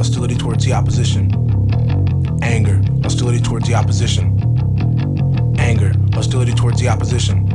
hostility towards the opposition. Anger, hostility towards the opposition. Anger, hostility towards the opposition.